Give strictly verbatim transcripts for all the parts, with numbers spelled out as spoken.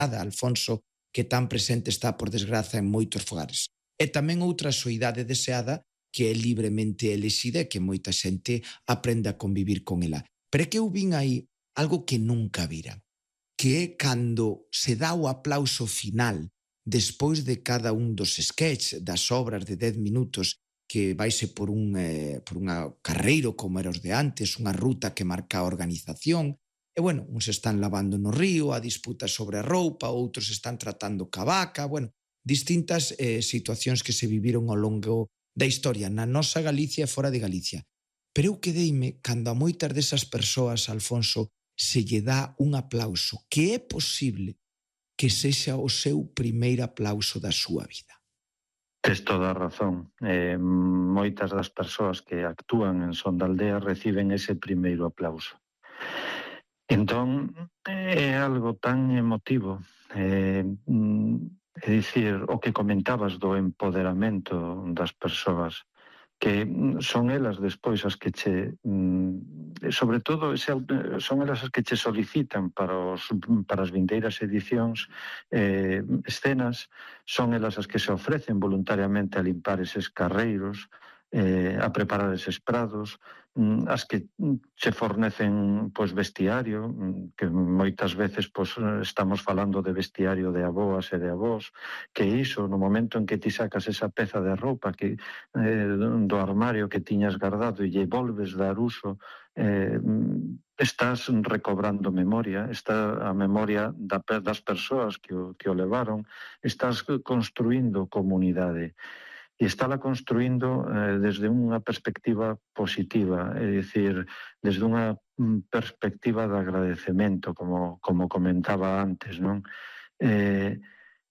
Alfonso, que tan presente está, por desgraza, en moitos fogares. E tamén outra soidade deseada que é libremente elixida e que moita xente aprende a convivir con ela. Pero é que eu vin aí algo que nunca vira, que é cando se dá o aplauso final despois de cada un dos sketches das obras de dez minutos que vaise por un eh, por unha carreiro como era os de antes, unha ruta que marca a organización, e bueno, uns están lavando no río, a disputa sobre a roupa, outros están tratando ca vaca, bueno, distintas eh, situacións que se viviron ao longo da historia na nosa Galicia e fora de Galicia. Pero eu quedeime cando a moitas desas persoas, Alfonso, se lle dá un aplauso, que é posible que sexa o seu primeiro aplauso da súa vida. Tes toda a razón. Eh, moitas das persoas que actúan en Son da Aldea reciben ese primeiro aplauso. Entón, é algo tan emotivo. Eh, é dicir, o que comentabas do empoderamento das persoas, que son elas despois as que che, sobre todo, son elas as que che solicitan para, os, para as vindeiras edicións eh, escenas, son elas as que se ofrecen voluntariamente a limpar eses carreiros, eh, a preparar eses prados, as que che fornecen pois, vestiario, que moitas veces pois, estamos falando de vestiario de aboas e de avós, que iso, no momento en que ti sacas esa peza de roupa que, eh, do armario que tiñas guardado e lle volves dar uso, eh, estás recobrando memoria, está a memoria da, das persoas que o, que o levaron, estás construindo comunidade. E estála construindo eh, desde unha perspectiva positiva, é dicir, desde unha perspectiva de agradecemento, como, como comentaba antes, non? Eh,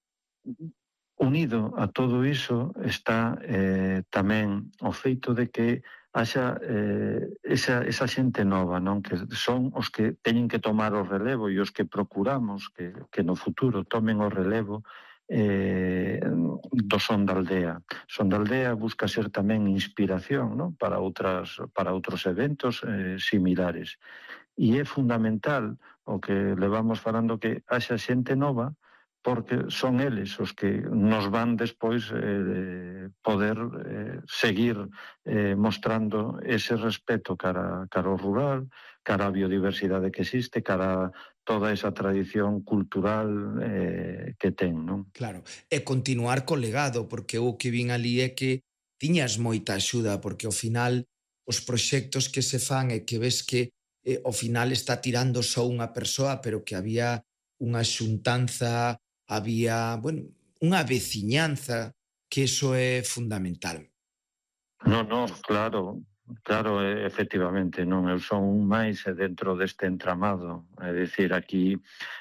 unido a todo iso está eh, tamén o feito de que haxa eh, esa, esa xente nova, non? Que son os que teñen que tomar o relevo e os que procuramos que, que no futuro tomen o relevo eh, do Son da Aldea. Son da Aldea busca ser tamén inspiración, non? Para outras, para outros eventos eh, similares. E é fundamental o que levamos falando que haxa xente nova, porque son eles os que nos van despois eh, poder eh, seguir eh, mostrando ese respeto cara, cara ao rural, cara á biodiversidade que existe, cara a toda esa tradición cultural eh, que ten, non? Claro, e continuar co legado, porque o que vin ali é que tiñas moita axuda, porque ao final os proxectos que se fan e que ves que eh, ao final está tirando só unha persoa, pero que había unha xuntanza, había, bueno, unha veciñanza, que iso é fundamental. Non, non, claro, claro, efectivamente, non, eu son un máis dentro deste entramado, é dicir, aquí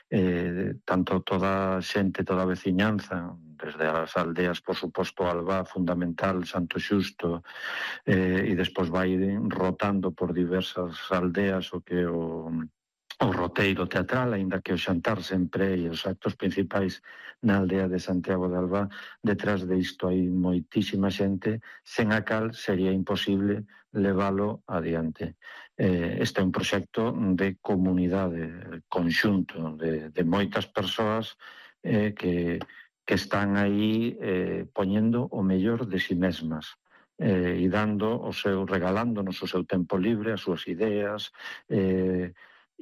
eh, tanto toda a xente, toda a veciñanza, desde as aldeas, por suposto, Albá, fundamental, Santo Xusto, eh, e despois vai rotando por diversas aldeas o que o... o roteiro teatral, aínda que o xantar sempre e os actos principais na aldea de Santiago de Albá, detrás de isto hai moitísima xente, sen a cal sería imposible leválo adiante. Eh, este é un proxecto de comunidade, conxunto, de, de moitas persoas eh, que, que están aí eh, poñendo o mellor de si mesmas. Eh, e dando o seu, regalándonos o seu tempo libre, as súas ideas, eh,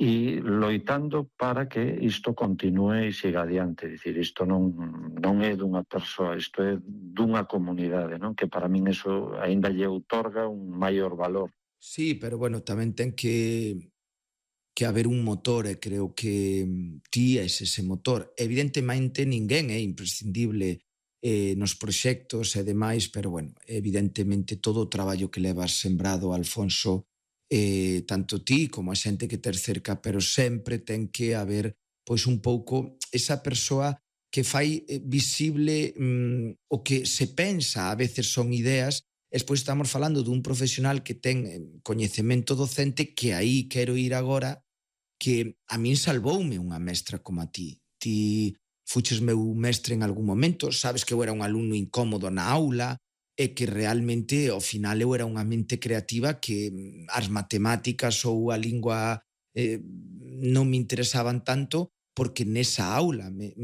e loitando para que isto continue e siga adiante. Dicir, isto non, non é dunha persoa, isto é dunha comunidade, non? Que para min eso aínda lle outorga un maior valor. Sí, pero bueno, tamén ten que que haber un motor e creo que ti és ese motor. Evidentemente ninguén é imprescindible eh, nos proxectos e demais, pero bueno, evidentemente todo o traballo que levas sembrado, Alfonso, Eh, tanto ti como a xente que ter cerca, pero sempre ten que haber pois un pouco esa persoa que fai eh, visible mm, o que se pensa, a veces son ideas, e despois estamos falando dun profesional que ten eh, coñecemento docente, que aí quero ir agora, que a min salvoume unha mestra como a ti. Ti fuches meu mestre en algún momento, sabes que eu era un alumno incómodo na aula, e que realmente ao final eu era unha mente creativa que as matemáticas ou a lingua eh, non me interesaban tanto porque nesa aula me,